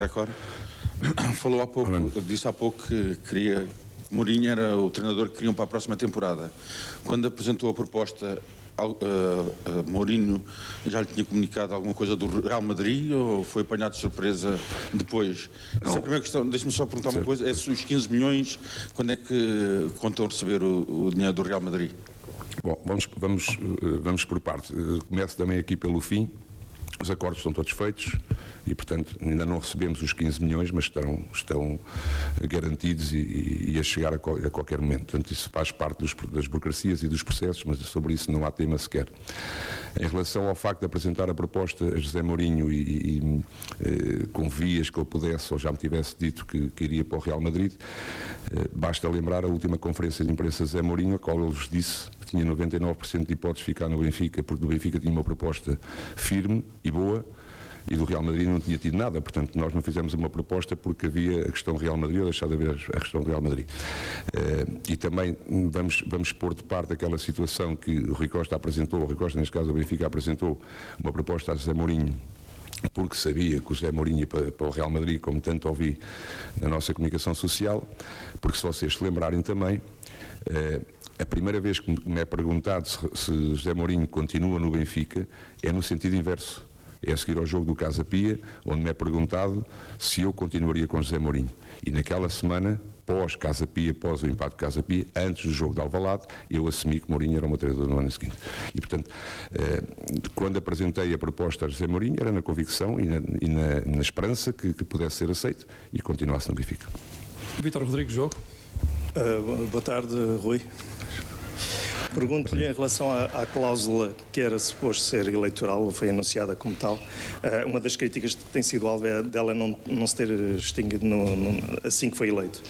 Agora, falou há pouco, disse há pouco que queria, Mourinho era o treinador que queriam para a próxima temporada. Quando apresentou a proposta, Mourinho já lhe tinha comunicado alguma coisa do Real Madrid ou foi apanhado de surpresa depois? Essa é a primeira questão. Deixa-me só perguntar uma coisa, os 15 milhões, quando é que contam receber o dinheiro do Real Madrid? Bom, vamos por parte. Começo também aqui pelo fim. Os acordos estão todos feitos e, portanto, ainda não recebemos os 15 milhões, mas estão garantidos e a chegar a qualquer momento. Portanto, isso faz parte das burocracias e dos processos, mas sobre isso não há tema sequer. Em relação ao facto de apresentar a proposta a José Mourinho com vias que ele pudesse ou já me tivesse dito que iria para o Real Madrid, basta lembrar a última conferência de imprensa de José Mourinho, a qual ele vos disse que tinha 99% de hipóteses de ficar no Benfica, porque do Benfica tinha uma proposta firme e boa, e do Real Madrid não tinha tido nada. Portanto, nós não fizemos uma proposta porque havia a questão Real Madrid ou deixar de haver a questão Real Madrid. E também vamos pôr de parte aquela situação que o Rui Costa apresentou, o Rui Costa, neste caso o Benfica, apresentou uma proposta a José Mourinho, porque sabia que o José Mourinho ia para o Real Madrid, como tanto ouvi na nossa comunicação social, porque se vocês se lembrarem também, a primeira vez que me é perguntado se José Mourinho continua no Benfica é no sentido inverso. É a seguir ao jogo do Casa Pia, onde me é perguntado se eu continuaria com José Mourinho. E naquela semana, pós-Casa Pia, pós o empate de Casa Pia, antes do jogo de Alvalade, eu assumi que Mourinho era o meu treinador no ano seguinte. E, portanto, quando apresentei a proposta a José Mourinho, era na convicção e na esperança que pudesse ser aceito e continuasse no Benfica. Vítor Rodrigues, jogo. Boa tarde, Rui. Pergunto-lhe em relação à cláusula que era suposto ser eleitoral, foi anunciada como tal. Uma das críticas que tem sido alvo é dela não se ter extinguido assim que foi eleito.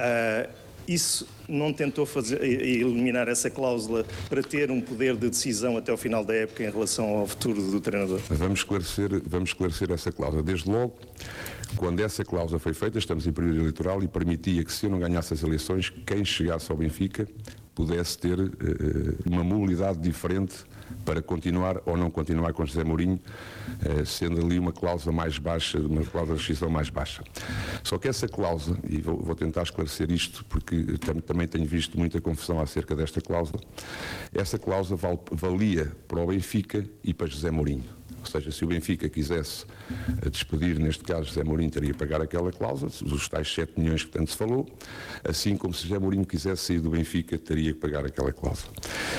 Isso não tentou eliminar essa cláusula para ter um poder de decisão até o final da época em relação ao futuro do treinador? Vamos esclarecer essa cláusula. Desde logo, quando essa cláusula foi feita, estamos em período eleitoral e permitia que, se eu não ganhasse as eleições, quem chegasse ao Benfica pudesse ter uma mobilidade diferente para continuar ou não continuar com José Mourinho, sendo ali uma cláusula mais baixa, uma cláusula de rescisão mais baixa. Só que essa cláusula, e vou tentar esclarecer isto, porque também tenho visto muita confusão acerca desta cláusula, essa cláusula valia para o Benfica e para José Mourinho. Ou seja, se o Benfica quisesse despedir, neste caso, José Mourinho teria que pagar aquela cláusula, os tais 7 milhões que tanto se falou, assim como se José Mourinho quisesse sair do Benfica, teria que pagar aquela cláusula.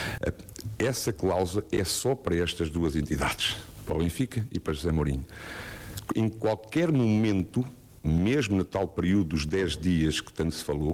Essa cláusula é só para estas duas entidades, para o Benfica e para José Mourinho. Em qualquer momento, mesmo no tal período dos 10 dias que tanto se falou,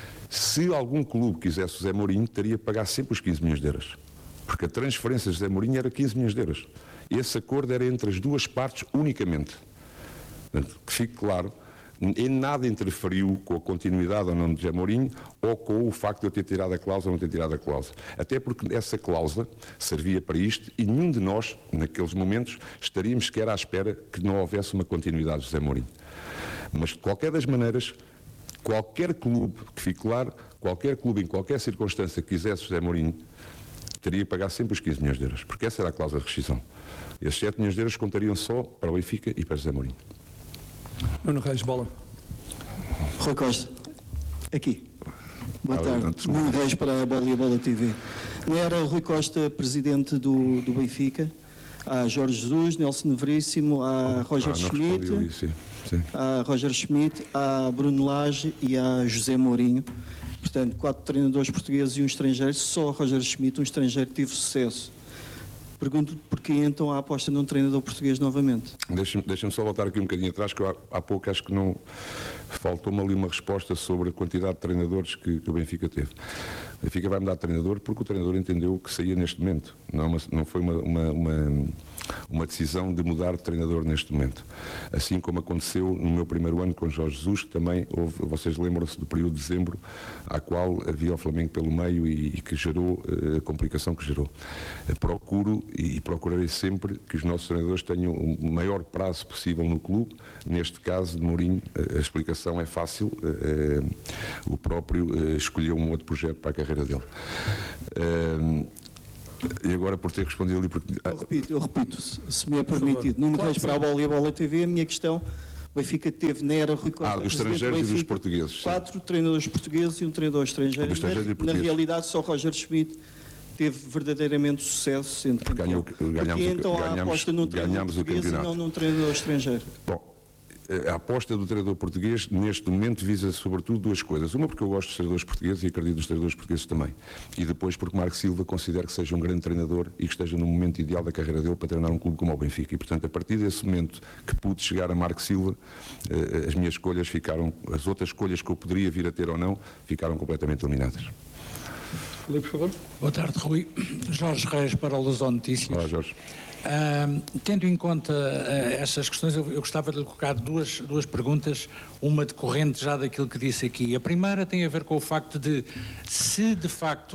se algum clube quisesse José Mourinho, teria que pagar sempre os 15 milhões de euros. Porque a transferência de José Mourinho era 15 milhões de euros. Esse acordo era entre as duas partes unicamente. Portanto, que fique claro, em nada interferiu com a continuidade ou não de José Mourinho ou com o facto de eu ter tirado a cláusula ou não ter tirado a cláusula. Até porque essa cláusula servia para isto e nenhum de nós, naqueles momentos, estaríamos sequer à espera que não houvesse uma continuidade de José Mourinho. Mas, de qualquer das maneiras, qualquer clube, que fique claro, qualquer clube, em qualquer circunstância que quisesse José Mourinho, teria que pagar sempre os 15 milhões de euros, porque essa era a cláusula de rescisão. Esses 7 milhões de euros contariam só para o Benfica e para José Mourinho. Nuno Reis, bola. Rui Costa, aqui. Boa tarde. Nuno Reis para a Bola e a Bola TV. Não era o Rui Costa presidente do Benfica? Há Jorge Jesus, Nelson Veríssimo, há Roger Schmidt, há Roger Schmidt, há Bruno Lage e há José Mourinho. Portanto, 4 treinadores portugueses e um estrangeiro. Só Roger Schmidt, um estrangeiro, teve sucesso. Pergunto porquê então a aposta num treinador português novamente? Deixa-me só voltar aqui um bocadinho atrás, que eu há pouco acho que não faltou-me ali uma resposta sobre a quantidade de treinadores que o Benfica teve. O Benfica vai mudar de treinador porque o treinador entendeu que saía neste momento. Não foi uma decisão de mudar de treinador neste momento. Assim como aconteceu no meu primeiro ano com Jorge Jesus, que também houve, vocês lembram-se do período de dezembro, à qual havia o Flamengo pelo meio e que gerou a complicação que gerou. Procuro e procurarei sempre que os nossos treinadores tenham o maior prazo possível no clube. Neste caso de Mourinho, a explicação é fácil, o próprio escolheu um outro projeto para a carreira dele. E agora, por ter respondido ali... Porque... Eu repito, se me é permitido. Nuno Reis para a Bola e a Bola TV, a minha questão Benfica teve na era Rui Costa, dos presidente estrangeiros do e dos Benfica, portugueses. 4 treinadores portugueses e um treinador estrangeiro. Dos estrangeiros e Na portugueses. realidade, só Roger Schmidt teve verdadeiramente sucesso. Então a aposta num treinador português e não num treinador estrangeiro. Bom, a aposta do treinador português, neste momento, visa sobretudo duas coisas. Uma, porque eu gosto dos treinadores portugueses e acredito nos treinadores portugueses também. E depois, porque Marco Silva considero que seja um grande treinador e que esteja no momento ideal da carreira dele para treinar um clube como o Benfica. E, portanto, a partir desse momento que pude chegar a Marco Silva, as minhas escolhas ficaram, as outras escolhas que eu poderia vir a ter ou não, ficaram completamente eliminadas. Filipe, por favor. Boa tarde, Rui. Jorge Reis para o Luzon Notícias. Olá, Jorge. Tendo em conta essas questões, eu gostava de lhe colocar duas perguntas, uma decorrente já daquilo que disse aqui. A primeira tem a ver com o facto de, se de facto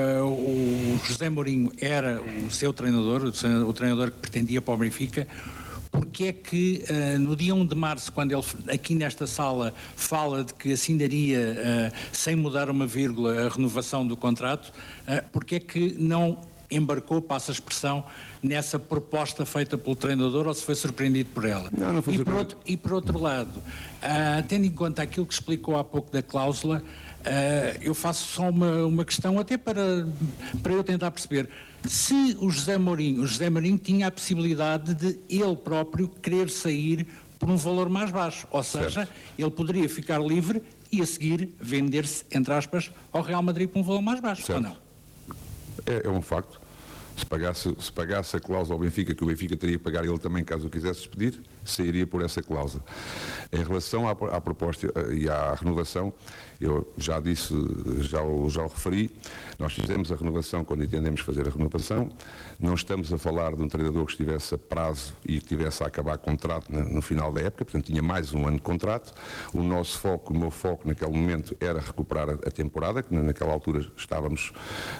o José Mourinho era o seu treinador, o treinador que pretendia para o Benfica, porque é que no dia 1 de março, quando ele aqui nesta sala fala de que assinaria, sem mudar uma vírgula, a renovação do contrato, porque é que não embarcou, passa a expressão, nessa proposta feita pelo treinador, ou se foi surpreendido por ela? Não foi surpreendido. E por outro lado, tendo em conta aquilo que explicou há pouco da cláusula, eu faço só uma questão, até para eu tentar perceber, se o José Mourinho tinha a possibilidade de ele próprio querer sair por um valor mais baixo, ou seja, certo, ele poderia ficar livre e a seguir vender-se, entre aspas, ao Real Madrid por um valor mais baixo, certo, ou não? É um facto. Se pagasse a cláusula ao Benfica, que o Benfica teria que pagar ele também, caso o quisesse despedir, sairia por essa cláusula. Em relação à proposta e à renovação, eu já disse, já o referi, nós fizemos a renovação quando entendemos fazer a renovação, não estamos a falar de um treinador que estivesse a prazo e que estivesse a acabar contrato no final da época, portanto tinha mais um ano de contrato. O meu foco naquele momento era recuperar a temporada, que naquela altura estávamos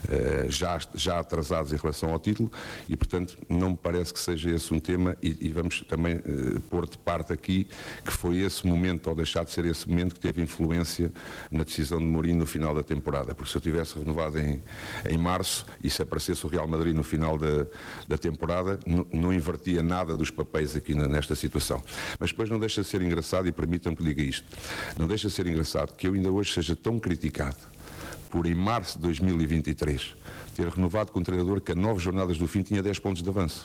já atrasados em relação ao título e, portanto, não me parece que seja esse um tema e vamos também pôr de parte aqui que foi esse momento, ou deixar de ser esse momento, que teve influência na decisão de Mourinho no final da temporada, porque se eu tivesse renovado em março e se aparecesse o Real Madrid no final da temporada, não invertia nada dos papéis aqui nesta situação. Mas depois não deixa de ser engraçado, e permitam-me que diga isto, não deixa de ser engraçado que eu ainda hoje seja tão criticado por, em março de 2023, ter renovado com um treinador que a 9 jornadas do fim tinha 10 pontos de avanço.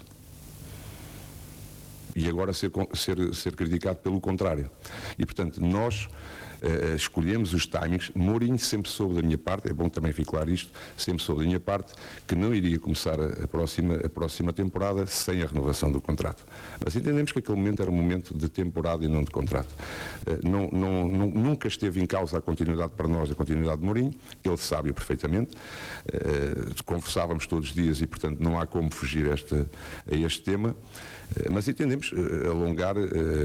E agora ser criticado pelo contrário. E, portanto, nós escolhemos os timings. Mourinho sempre soube da minha parte, é bom também ficar isto, sempre soube da minha parte, que não iria começar a próxima temporada sem a renovação do contrato. Mas entendemos que aquele momento era um momento de temporada e não de contrato. Nunca esteve em causa a continuidade para nós, a continuidade de Mourinho, ele sabe perfeitamente, conversávamos todos os dias e, portanto, não há como fugir a este tema, mas entendemos alongar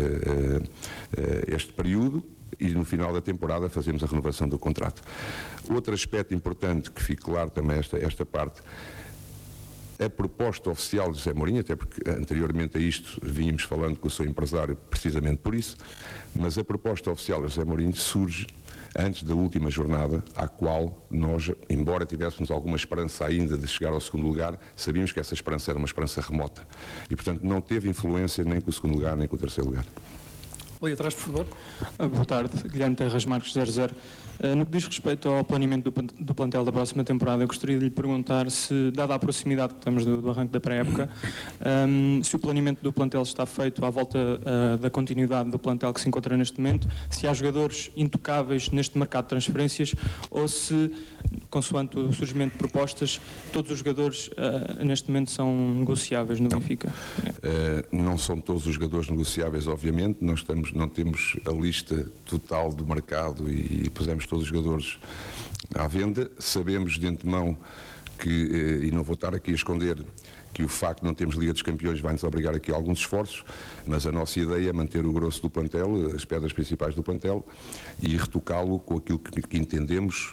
este período e no final da temporada fazemos a renovação do contrato. Outro aspecto importante que fique claro também esta parte, a proposta oficial de José Mourinho, até porque anteriormente a isto vínhamos falando com o seu empresário precisamente por isso, mas a proposta oficial de José Mourinho surge antes da última jornada, à qual nós, embora tivéssemos alguma esperança ainda de chegar ao segundo lugar, sabíamos que essa esperança era uma esperança remota. E, portanto, não teve influência nem com o segundo lugar, nem com o terceiro lugar. Ali atrás, por favor. Boa tarde, Guilherme Terras Marques 00. No que diz respeito ao planeamento do plantel da próxima temporada, eu gostaria de lhe perguntar se, dada a proximidade que estamos do arranque da pré-época, se o planeamento do plantel está feito à volta da continuidade do plantel que se encontra neste momento, se há jogadores intocáveis neste mercado de transferências ou se, consoante o surgimento de propostas, todos os jogadores neste momento são negociáveis no Benfica. Não são todos os jogadores negociáveis, obviamente, não temos a lista total do mercado e pusemos todos os jogadores à venda. Sabemos de antemão que, e não vou estar aqui a esconder, que o facto de não termos Liga dos Campeões vai-nos obrigar aqui a alguns esforços, mas a nossa ideia é manter o grosso do plantel, as pedras principais do plantel, e retocá-lo com aquilo que entendemos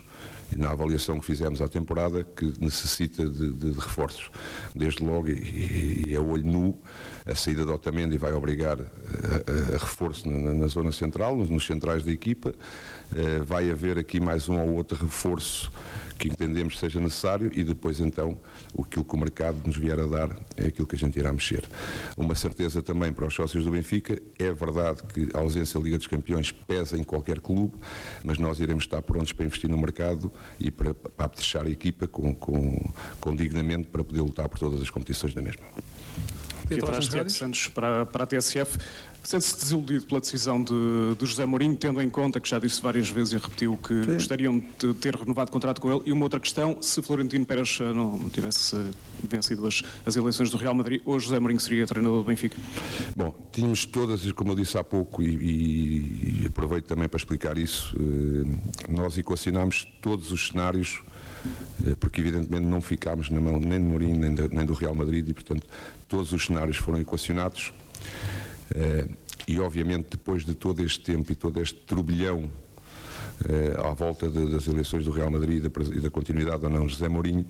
na avaliação que fizemos à temporada, que necessita de reforços. Desde logo, e é olho nu, a saída de Otamendi vai obrigar a reforço na zona central, nos centrais da equipa. Vai haver aqui mais um ou outro reforço que entendemos que seja necessário e depois então aquilo que o mercado nos vier a dar é aquilo que a gente irá mexer. Uma certeza também para os sócios do Benfica, é verdade que a ausência da Liga dos Campeões pesa em qualquer clube, mas nós iremos estar prontos para investir no mercado e para apetrechar a equipa com dignamente para poder lutar por todas as competições da mesma. Tiago Santos para a TSF. Sente-se desiludido pela decisão de José Mourinho, tendo em conta que já disse várias vezes e repetiu que gostariam de ter renovado o contrato com ele? E uma outra questão, se Florentino Pérez não tivesse vencido as eleições do Real Madrid, hoje José Mourinho seria treinador do Benfica? Bom, tínhamos todas, como eu disse há pouco, e aproveito também para explicar isso, nós equacionámos todos os cenários, porque evidentemente não ficámos na mão nem de Mourinho nem do Real Madrid e, portanto, todos os cenários foram equacionados. E obviamente depois de todo este tempo e todo este turbilhão à volta das eleições do Real Madrid e da continuidade ou não de José Mourinho,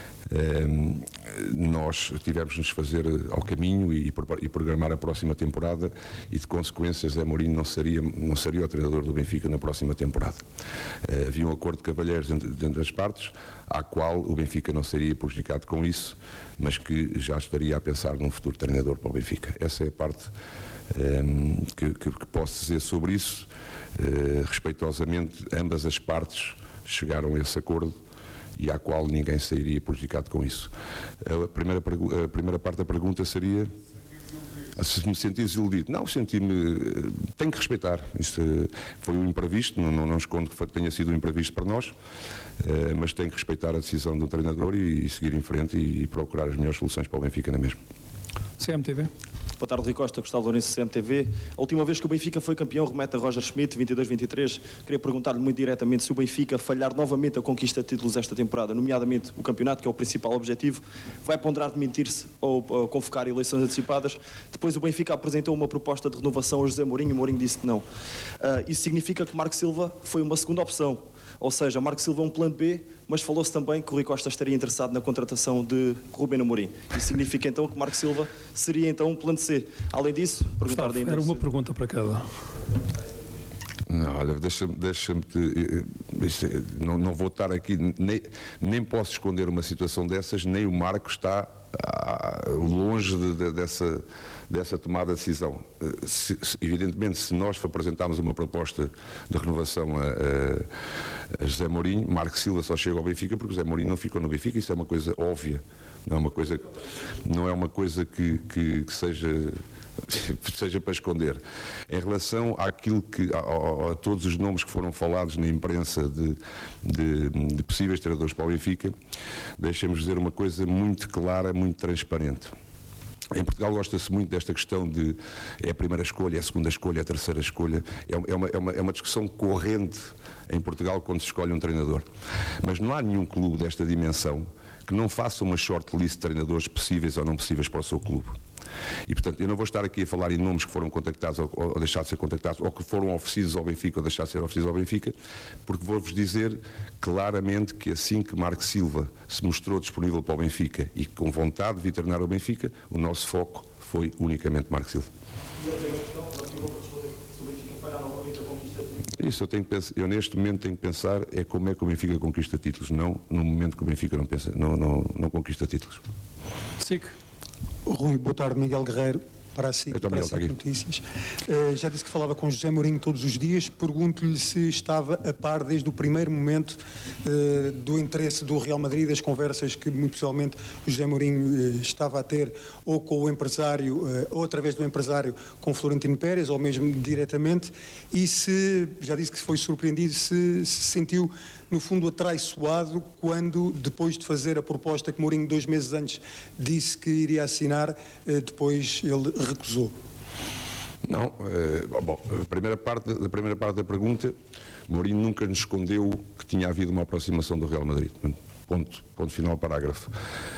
nós tivemos de nos fazer ao caminho e programar a próxima temporada e de consequência José Mourinho não seria o treinador do Benfica na próxima temporada. Havia um acordo de cavalheiros dentro das partes, à qual o Benfica não seria prejudicado com isso, mas que já estaria a pensar num futuro treinador para o Benfica. Essa é a parte que posso dizer sobre isso. Respeitosamente, ambas as partes chegaram a esse acordo e à qual ninguém sairia prejudicado com isso. A primeira parte da pergunta seria se me senti desiludido. Não, senti-me... Tenho que respeitar. Isso foi um imprevisto, não escondo que tenha sido um imprevisto para nós, mas tenho que respeitar a decisão do treinador e seguir em frente e procurar as melhores soluções para o Benfica na mesma. CMTV. Boa tarde, Rui Costa, Gustavo Lourenço, CMTV. A última vez que o Benfica foi campeão, remete a Roger Schmidt, 22-23. Queria perguntar-lhe muito diretamente se o Benfica falhar novamente a conquista de títulos esta temporada, nomeadamente o campeonato, que é o principal objetivo, vai ponderar demitir-se ou convocar eleições antecipadas. Depois o Benfica apresentou uma proposta de renovação a José Mourinho e Mourinho disse que não. Isso significa que Marco Silva foi uma segunda opção. Ou seja, Marco Silva é um plano B, mas falou-se também que o Rui Costa estaria interessado na contratação de Rubén Amorim. Isso significa então que Marco Silva seria então um plano C. Além disso, perguntar-lhe ainda... Era uma pergunta para cada. Não, olha, deixa-me não vou estar aqui, nem posso esconder uma situação dessas, nem o Marco está longe dessa tomada de decisão. Evidentemente, se nós apresentarmos uma proposta de renovação a José Mourinho, Marco Silva só chega ao Benfica porque José Mourinho não ficou no Benfica, isso é uma coisa óbvia, não é uma coisa que seja para esconder. Em relação àquilo a todos os nomes que foram falados na imprensa de possíveis treinadores para o Benfica, deixem-me dizer uma coisa muito clara, muito transparente. Em Portugal gosta-se muito desta questão de é a primeira escolha, é a segunda escolha, é a terceira escolha. É uma discussão corrente em Portugal quando se escolhe um treinador. Mas não há nenhum clube desta dimensão que não faça uma shortlist de treinadores possíveis ou não possíveis para o seu clube. E, portanto, eu não vou estar aqui a falar em nomes que foram contactados ou deixaram de ser contactados, ou que foram oferecidos ao Benfica ou deixaram de ser oferecidos ao Benfica, porque vou-vos dizer claramente que assim que Marco Silva se mostrou disponível para o Benfica e com vontade de vir treinar o Benfica, o nosso foco foi unicamente Marco Silva. Isso eu neste momento tenho que pensar é como é que o Benfica conquista títulos, não no momento que o Benfica não conquista títulos. SIC. Rui, boa tarde, Miguel Guerreiro, para a SIC, para a SIC Notícias. Já disse que falava com José Mourinho todos os dias. Pergunto-lhe se estava a par desde o primeiro momento do interesse do Real Madrid, das conversas que muito pessoalmente o José Mourinho estava a ter ou com o empresário, ou através do empresário com Florentino Pérez, ou mesmo diretamente, e se, já disse que foi surpreendido, se sentiu no fundo atraiçoado quando, depois de fazer a proposta que Mourinho 2 meses antes disse que iria assinar, depois ele recusou. Não, bom, a primeira parte da pergunta, Mourinho nunca nos escondeu que tinha havido uma aproximação do Real Madrid. ponto final, parágrafo.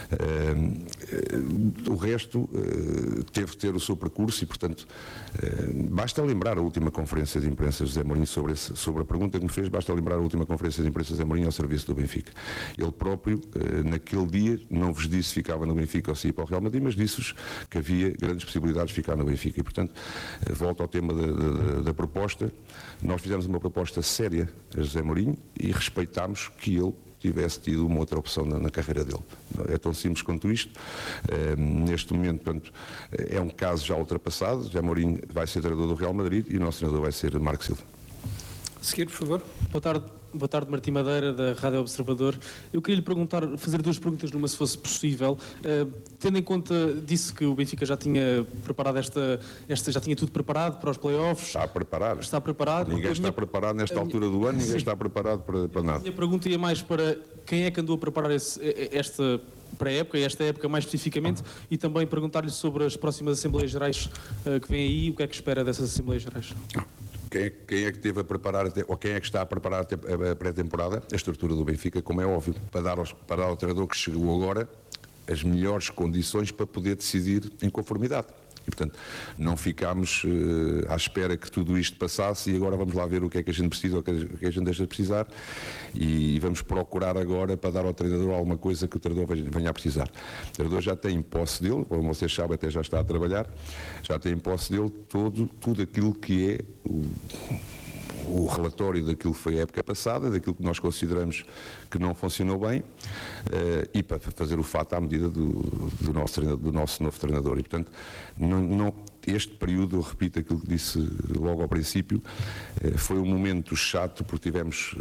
O resto teve de ter o seu percurso e, portanto, basta lembrar a última conferência de imprensa de José Mourinho sobre a pergunta que me fez, basta lembrar a última conferência de imprensa de José Mourinho ao serviço do Benfica. Ele próprio, naquele dia, não vos disse se ficava no Benfica ou se ia para o Real Madrid, mas disse-vos que havia grandes possibilidades de ficar no Benfica. E, portanto, volto ao tema da proposta. Nós fizemos uma proposta séria a José Mourinho e respeitámos que ele tivesse tido uma outra opção na carreira dele. É tão simples quanto isto. Neste momento, portanto, é um caso já ultrapassado. José Mourinho vai ser treinador do Real Madrid e o nosso treinador vai ser Marco Silva. Seguir, por favor. Boa tarde, Martim Madeira, da Rádio Observador. Eu queria lhe fazer duas perguntas numa, se fosse possível. Tendo em conta, disse que o Benfica já tinha preparado já tinha tudo preparado para os play-offs. Está preparado. Está preparado. Ninguém está preparado nesta altura do ano, ninguém está preparado para nada. A minha pergunta ia mais para quem é que andou a preparar esta pré-época, esta época mais especificamente, e também perguntar-lhe sobre as próximas Assembleias Gerais que vêm aí, o que é que espera dessas Assembleias Gerais? Quem é que teve a preparar, ou quem é que está a preparar a pré-temporada? A estrutura do Benfica, como é óbvio, para dar ao treinador que chegou agora as melhores condições para poder decidir em conformidade. E, portanto, não ficámos à espera que tudo isto passasse e agora vamos lá ver o que é que a gente precisa ou o que a gente deixa de precisar e vamos procurar agora para dar ao treinador alguma coisa que o treinador venha a precisar. O treinador já tem em posse dele, como vocês sabem, até já está a trabalhar, já tem em posse dele tudo aquilo que é o relatório daquilo que foi a época passada, daquilo que nós consideramos que não funcionou bem e para fazer o fato à medida do nosso novo treinador. E, portanto, este período, eu repito aquilo que disse logo ao princípio, foi um momento chato porque tivemos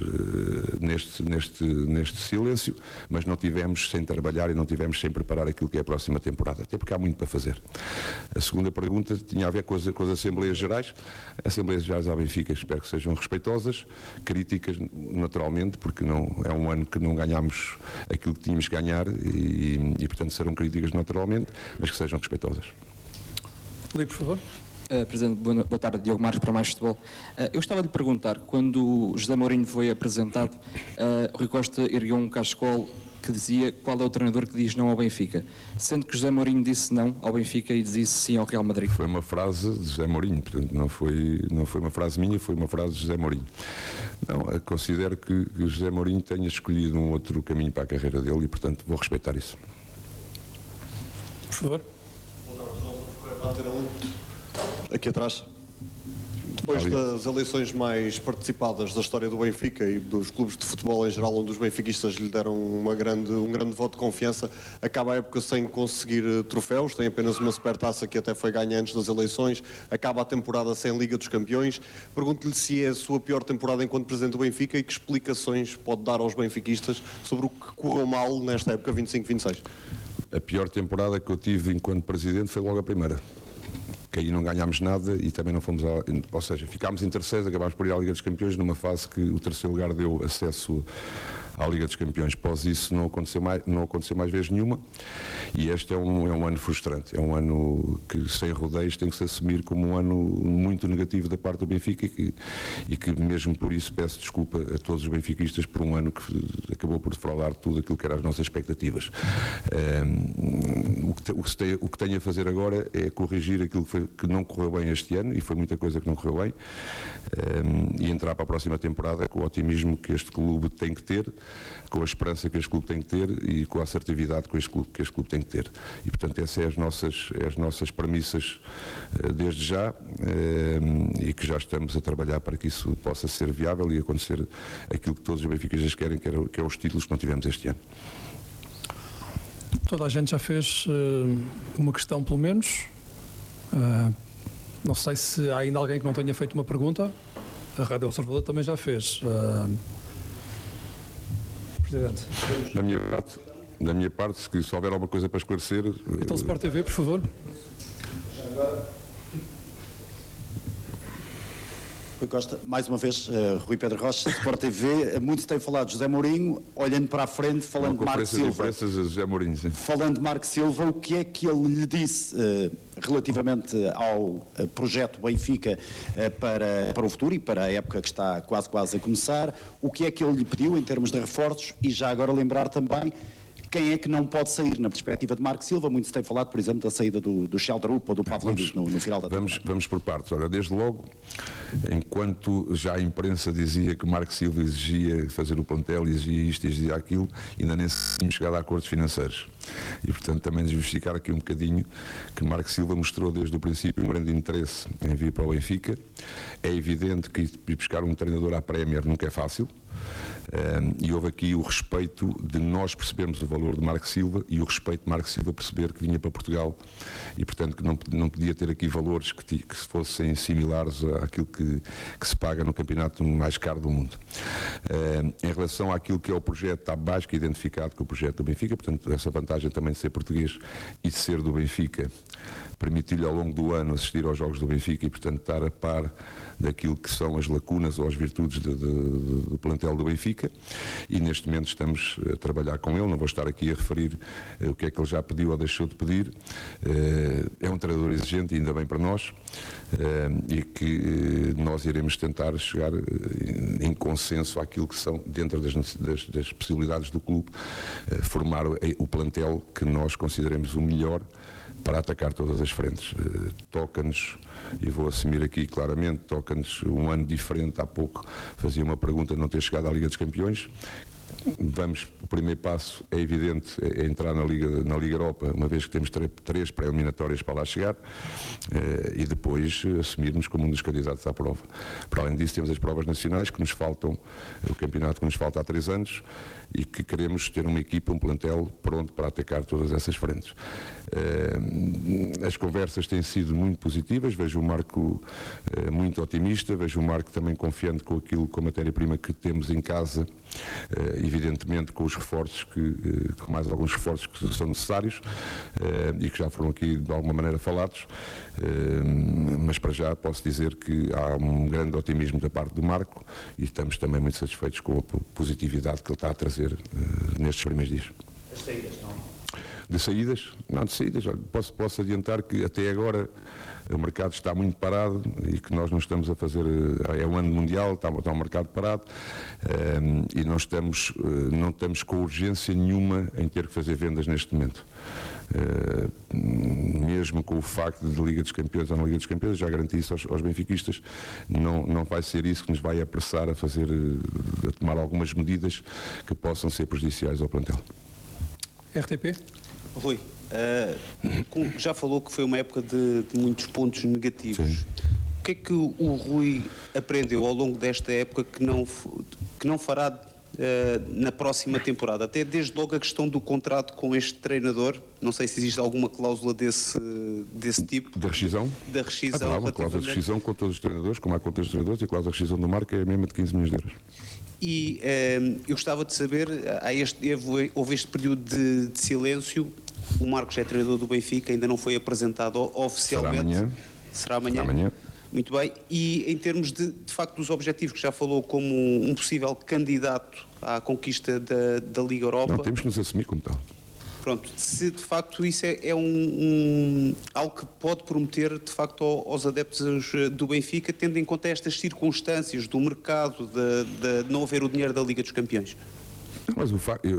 neste silêncio, mas não tivemos sem trabalhar e não tivemos sem preparar aquilo que é a próxima temporada, até porque há muito para fazer. A segunda pergunta tinha a ver com as Assembleias Gerais. As Assembleias Gerais ao Benfica espero que sejam respeitosas, críticas naturalmente, porque não é um ano que não ganhámos aquilo que tínhamos que ganhar e portanto serão críticas naturalmente, mas que sejam respeitosas. Li, por favor. Presidente, boa tarde, Diogo Marques para Mais Futebol. Eu gostava de lhe perguntar, quando José Mourinho foi apresentado, Rui Costa ergueu um cachecol que dizia qual é o treinador que diz não ao Benfica, sendo que José Mourinho disse não ao Benfica e disse sim ao Real Madrid. Foi uma frase de José Mourinho, portanto não foi uma frase minha, foi uma frase de José Mourinho. Não, considero que José Mourinho tenha escolhido um outro caminho para a carreira dele e, portanto, vou respeitar isso. Por favor. Aqui atrás. Depois das eleições mais participadas da história do Benfica e dos clubes de futebol em geral, onde os benfiquistas lhe deram um grande voto de confiança, acaba a época sem conseguir troféus, tem apenas uma supertaça que até foi ganha antes das eleições, acaba a temporada sem Liga dos Campeões. Pergunto-lhe se é a sua pior temporada enquanto Presidente do Benfica e que explicações pode dar aos benfiquistas sobre o que correu mal nesta época 25-26. A pior temporada que eu tive enquanto Presidente foi logo a primeira. Que aí não ganhámos nada e também não fomos ou seja, ficámos em terceiros, acabámos por ir à Liga dos Campeões numa fase que o terceiro lugar deu acesso à Liga dos Campeões. Após isso não aconteceu mais vez nenhuma e este é um ano frustrante, é um ano que sem rodeios tem que se assumir como um ano muito negativo da parte do Benfica e que mesmo por isso peço desculpa a todos os benfiquistas por um ano que acabou por defraudar tudo aquilo que eram as nossas expectativas. O que tenho a fazer agora é corrigir aquilo que não correu bem este ano e foi muita coisa que não correu bem e entrar para a próxima temporada com o otimismo que este clube tem que ter, com a esperança que este clube tem que ter e com a assertividade que este clube tem que ter. E, portanto, essas são as nossas premissas desde já e que já estamos a trabalhar para que isso possa ser viável e acontecer aquilo que todos os benfiquistas querem, que é os títulos que não tivemos este ano. Toda a gente já fez uma questão, pelo menos. Não sei se há ainda alguém que não tenha feito uma pergunta. A Rádio Observador também já fez. Presidente. Da minha parte, se houver alguma coisa para esclarecer... Então, Sport TV, por favor. Rui Costa, mais uma vez, Rui Pedro Rocha, Sport TV, muito se tem falado de José Mourinho, olhando para a frente, falando de Marco Silva. José Mourinho, sim. Falando de Marco Silva, o que é que ele lhe disse relativamente ao projeto Benfica para o futuro e para a época que está quase a começar? O que é que ele lhe pediu em termos de reforços? E já agora lembrar também quem é que não pode sair na perspectiva de Marco Silva? Muito se tem falado, por exemplo, da saída do Sheldrup ou do Pavlovic no final da temporada. Vamos por partes. Ora, desde logo, enquanto já a imprensa dizia que Marco Silva exigia fazer o plantel, exigia isto, exigia aquilo, ainda nem tínhamos chegado a acordos financeiros. E, portanto, também desmistificar aqui um bocadinho que Marco Silva mostrou desde o princípio um grande interesse em vir para o Benfica. É evidente que ir buscar um treinador à Premier nunca é fácil. E houve aqui o respeito de nós percebermos o valor de Marco Silva e o respeito de Marco Silva perceber que vinha para Portugal e, portanto, que não podia ter aqui valores que fossem similares àquilo que se paga no campeonato mais caro do mundo. Em relação àquilo que é o projeto, está mais que identificado com o projeto do Benfica, portanto, essa vantagem também de ser português e de ser do Benfica permitiu-lhe ao longo do ano assistir aos jogos do Benfica e, portanto, estar a par daquilo que são as lacunas ou as virtudes do plantel do Benfica, e neste momento estamos a trabalhar com ele. Não vou estar aqui a referir o que é que ele já pediu ou deixou de pedir. É um treinador exigente, ainda bem para nós, e que nós iremos tentar chegar em consenso àquilo que são, dentro das possibilidades do clube, formar o plantel que nós consideremos o melhor para atacar todas as frentes. Toca-nos, e vou assumir aqui claramente, toca-nos um ano diferente. Há pouco fazia uma pergunta de não ter chegado à Liga dos Campeões. O primeiro passo é evidente, é entrar na Liga Europa, uma vez que temos três pré-eliminatórias para lá chegar, e depois assumirmos como um dos candidatos à prova. Para além disso, temos as provas nacionais que nos faltam, o campeonato que nos falta há 3 anos, e que queremos ter uma equipa, um plantel pronto para atacar todas essas frentes. As conversas têm sido muito positivas, vejo o Marco muito otimista, vejo o Marco também confiante com a matéria-prima que temos em casa, evidentemente com os reforços, com mais alguns reforços que são necessários e que já foram aqui de alguma maneira falados, mas para já posso dizer que há um grande otimismo da parte do Marco e estamos também muito satisfeitos com a positividade que ele está a trazer nestes primeiros dias. As saídas, não? De saídas? Não, de saídas. Posso adiantar que até agora o mercado está muito parado e que nós não estamos a fazer... É um ano mundial, está o mercado parado, e não estamos com urgência nenhuma em ter que fazer vendas neste momento. Mesmo com o facto de Liga dos Campeões ou não Liga dos Campeões, já garanti isso aos benfiquistas, não vai ser isso que nos vai apressar a tomar algumas medidas que possam ser prejudiciais ao plantel. RTP? Rui, já falou que foi uma época de muitos pontos negativos. Sim. O que é que o Rui aprendeu ao longo desta época que não fará na próxima temporada? Até desde logo a questão do contrato com este treinador, não sei se existe alguma cláusula desse tipo. Da rescisão? Da rescisão. Há uma cláusula de rescisão com todos os treinadores, como há com todos os treinadores, e a cláusula de rescisão do Marco é a mesma de 15 milhões de euros. E eu gostava de saber, houve este período de silêncio, o Marcos é treinador do Benfica, ainda não foi apresentado oficialmente. Será amanhã? Muito bem. E em termos de facto dos objetivos, que já falou como um possível candidato à conquista da Liga Europa. Não, temos que nos assumir como tal. Pronto, se de facto isso é algo que pode prometer de facto aos adeptos do Benfica, tendo em conta estas circunstâncias do mercado, de não haver o dinheiro da Liga dos Campeões. Mas o facto,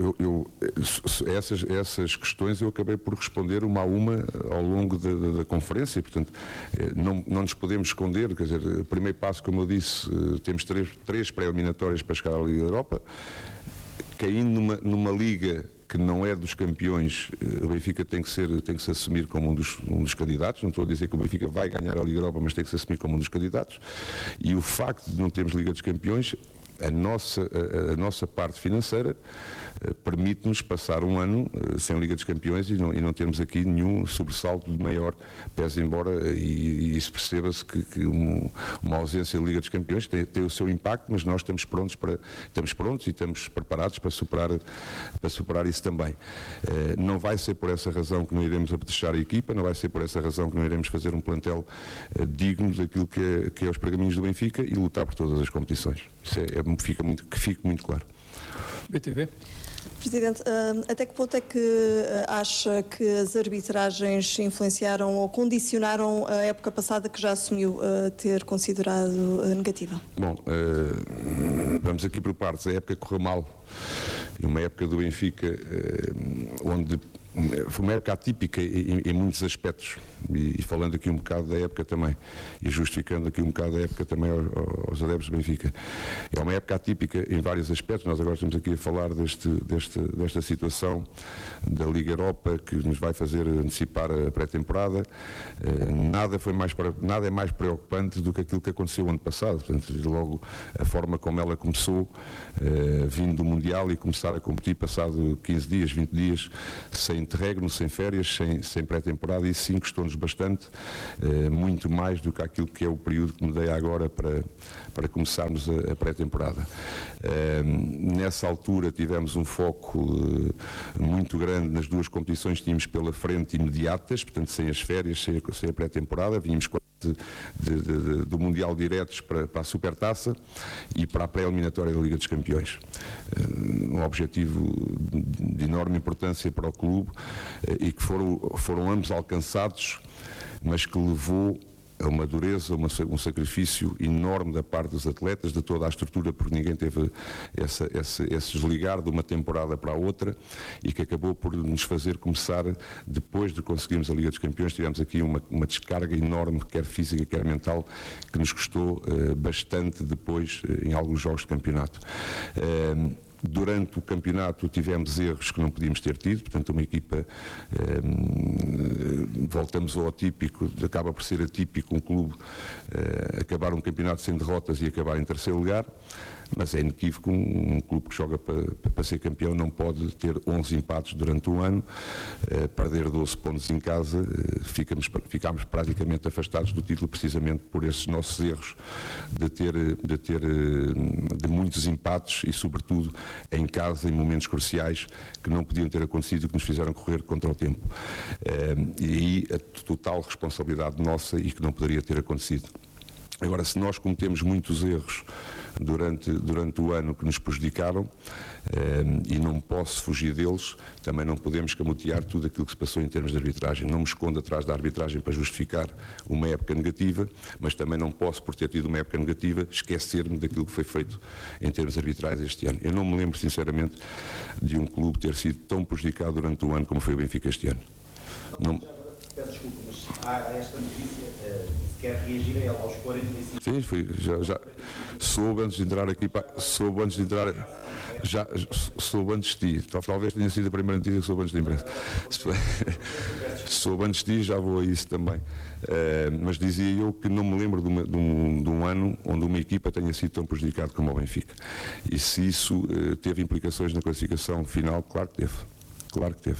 essas questões eu acabei por responder uma a uma ao longo da conferência, portanto não nos podemos esconder, quer dizer, o primeiro passo, como eu disse, temos três pré-eliminatórias para chegar à Liga da Europa, caindo numa liga que não é dos campeões, o Benfica tem que se assumir como um dos candidatos. Não estou a dizer que o Benfica vai ganhar a Liga da Europa, mas tem que se assumir como um dos candidatos. E o facto de não termos Liga dos Campeões A nossa parte financeira permite-nos passar um ano sem Liga dos Campeões e não termos aqui nenhum sobressalto de maior pese, embora e isso perceba-se que uma ausência de Liga dos Campeões tem o seu impacto, mas nós estamos prontos e estamos preparados para superar isso também. Não vai ser por essa razão que não iremos apetechar a equipa, não vai ser por essa razão que não iremos fazer um plantel digno daquilo que é os pergaminhos do Benfica e lutar por todas as competições. Isso que fique muito claro. BTV. Presidente, até que ponto é que acha que as arbitragens influenciaram ou condicionaram a época passada que já assumiu ter considerado negativa? Bom, vamos aqui por partes. A época correu mal. Uma época do Benfica onde foi uma época atípica em muitos aspectos, e falando aqui um bocado da época também, e justificando aqui um bocado da época também aos adeptos do Benfica. É uma época atípica em vários aspectos. Nós agora estamos aqui a falar desta situação da Liga Europa que nos vai fazer antecipar a pré-temporada. Nada é mais preocupante do que aquilo que aconteceu ano passado. Portanto, logo a forma como ela começou, vindo do Mundial e começar a competir passado 15 dias, 20 dias, sem interregno, sem férias, sem pré-temporada, e isso custou-nos bastante, muito mais do que aquilo que é o período que me dei agora para começarmos a pré-temporada. Nessa altura tivemos um foco muito grande nas duas competições que tínhamos pela frente imediatas, portanto sem as férias, sem a pré-temporada, vínhamos do Mundial diretos para a Supertaça e para a pré-eliminatória da Liga dos Campeões. Um objetivo de enorme importância para o clube e que foram ambos alcançados, mas que levou a uma dureza, um sacrifício enorme da parte dos atletas, de toda a estrutura, porque ninguém teve esse desligar de uma temporada para a outra, e que acabou por nos fazer começar, depois de conseguirmos a Liga dos Campeões, tivemos aqui uma descarga enorme, quer física, quer mental, que nos custou bastante depois em alguns jogos de campeonato. Durante o campeonato tivemos erros que não podíamos ter tido, portanto uma equipa, voltamos ao atípico, acaba por ser atípico um clube acabar um campeonato sem derrotas e acabar em terceiro lugar, mas é inequívoco, um clube que joga para ser campeão não pode ter 11 empates durante um ano, perder 12 pontos em casa, ficámos praticamente afastados do título precisamente por esses nossos erros de muitos empates e sobretudo em casa, em momentos cruciais que não podiam ter acontecido e que nos fizeram correr contra o tempo. E aí a total responsabilidade nossa e que não poderia ter acontecido. Agora, se nós cometemos muitos erros durante o ano que nos prejudicaram, e não posso fugir deles, também não podemos camutear tudo aquilo que se passou em termos de arbitragem. Não me escondo atrás da arbitragem para justificar uma época negativa, mas também não posso, por ter tido uma época negativa, esquecer-me daquilo que foi feito em termos arbitrais este ano. Eu não me lembro, sinceramente, de um clube ter sido tão prejudicado durante o ano como foi o Benfica este ano. Não... Peço desculpa, mas há esta notícia, se quer reagir a ela aos 45... Sim, já soube antes de entrar aqui, soube antes de ti, talvez tenha sido a primeira notícia que soube antes da imprensa. Soube antes de ti, já vou a isso também. Mas dizia eu que não me lembro de um ano onde uma equipa tenha sido tão prejudicada como o Benfica. E se isso teve implicações na classificação final, claro que teve. Claro que teve.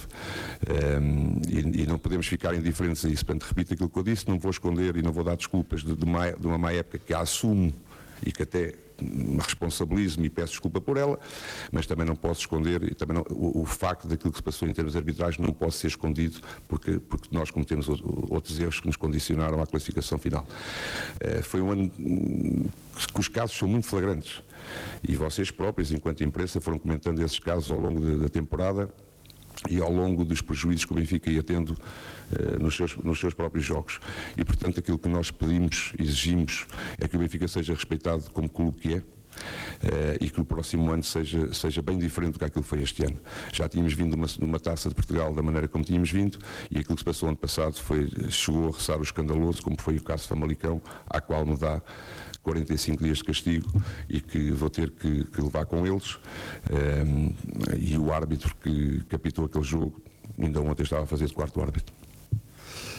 E não podemos ficar indiferentes a isso. Portanto, repito aquilo que eu disse, não vou esconder e não vou dar desculpas de uma má época que a assumo e que até me responsabilizo-me e peço desculpa por ela, mas também não posso esconder, e também não, o facto daquilo que se passou em termos arbitrais não pode ser escondido porque nós cometemos outros erros que nos condicionaram à classificação final. Foi um ano que os casos são muito flagrantes e vocês próprios, enquanto imprensa, foram comentando esses casos ao longo da temporada e ao longo dos prejuízos que o Benfica ia tendo nos seus próprios jogos. E, portanto, aquilo que nós pedimos, exigimos, é que o Benfica seja respeitado como clube que é, e que o próximo ano seja bem diferente do que aquilo que foi este ano. Já tínhamos vindo numa Taça de Portugal da maneira como tínhamos vindo, e aquilo que se passou ano passado chegou a roçar o escandaloso, como foi o caso de Famalicão, à qual me dá 45 dias de castigo e que vou ter que levar com eles, e o árbitro que apitou aquele jogo ainda ontem estava a fazer de quarto árbitro.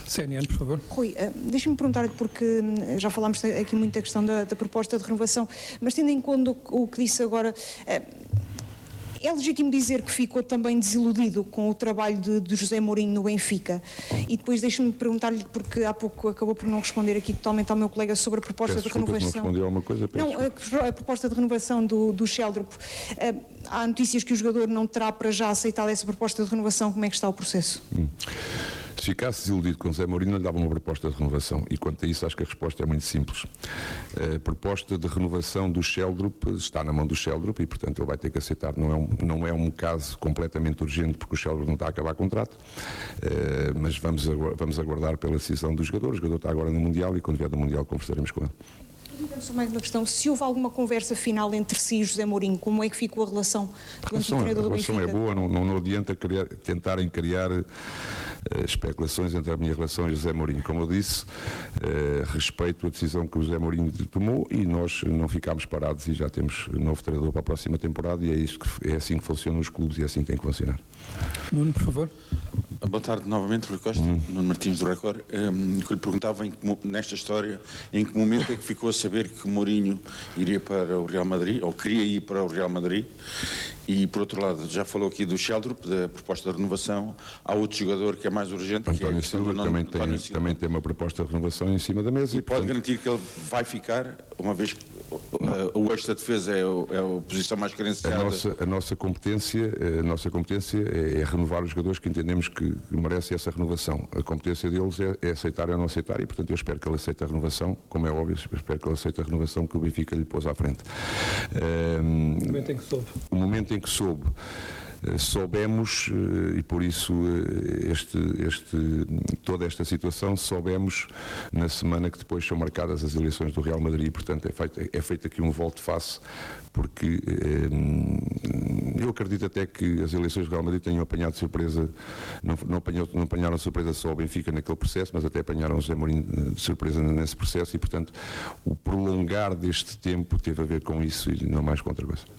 CNN, por favor. Rui, deixa-me perguntar-lhe, porque já falámos aqui muito da questão da proposta de renovação, mas tendo em conta o que disse agora, é legítimo dizer que ficou também desiludido com o trabalho de José Mourinho no Benfica? E depois deixe-me perguntar-lhe, porque há pouco acabou por não responder aqui totalmente ao meu colega sobre a proposta de renovação. Não respondeu a uma coisa? Não, a proposta de renovação do Sheldrup. Há notícias que o jogador não terá para já aceitado essa proposta de renovação. Como é que está o processo? Se ficasse desiludido com José Mourinho, não lhe dava uma proposta de renovação. E quanto a isso, acho que a resposta é muito simples. A proposta de renovação do Sheldrup está na mão do Sheldrup e, portanto, ele vai ter que aceitar. Não é um caso completamente urgente, porque o Sheldrup não está a acabar contrato, mas vamos aguardar pela decisão do jogador. O jogador está agora no Mundial e, quando vier do Mundial, conversaremos com ele. Só mais uma questão. Se houve alguma conversa final entre si e José Mourinho, como é que ficou a relação do antigo treinador do Benfica? A relação é boa, não adianta tentarem criar especulações entre a minha relação e José Mourinho. Como eu disse, respeito a decisão que o José Mourinho tomou e nós não ficámos parados e já temos novo treinador para a próxima temporada e é assim que funcionam os clubes e é assim que tem que funcionar. Nuno, por favor. Boa tarde novamente, Rui Costa, Nuno Martins do Record. Que eu lhe perguntava nesta história, em que momento é que ficou a saber que Mourinho iria para o Real Madrid, ou queria ir para o Real Madrid, e por outro lado, já falou aqui do Sheldrup, da proposta de renovação, há outro jogador que é mais urgente, António Silva, também tem uma proposta de renovação em cima da mesa. E pode garantir que ele vai ficar, uma vez que o eixo da defesa é a posição mais carenciada? A nossa competência é renovar os jogadores que entendemos que merecem essa renovação. A competência deles é aceitar ou não aceitar e, portanto, eu espero que ele aceite a renovação, como é óbvio, espero que ele aceite a renovação que o Benfica lhe pôs à frente. O momento em que soube. O momento em que soube. Soubemos, e por isso toda esta situação, soubemos na semana que depois são marcadas as eleições do Real Madrid, portanto é feito aqui um volte-face, porque eu acredito até que as eleições do Real Madrid tenham apanhado surpresa, não apanharam surpresa só ao Benfica naquele processo, mas até apanharam o José Mourinho de surpresa nesse processo e, portanto, o prolongar deste tempo teve a ver com isso e não mais com outra coisa.